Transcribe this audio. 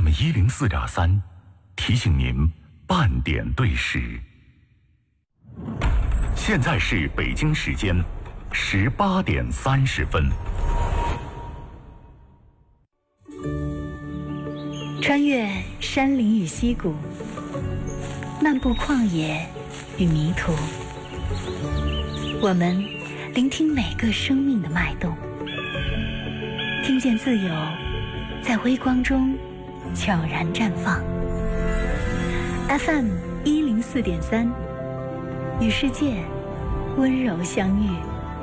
FM104.3，提醒您半点对时。现在是北京时间18点30分。 穿越山林与溪谷，漫步旷野与迷途，我们聆听每个生命的脉动，听见自由在微光中悄然绽放。FM104.3，与世界温柔相遇。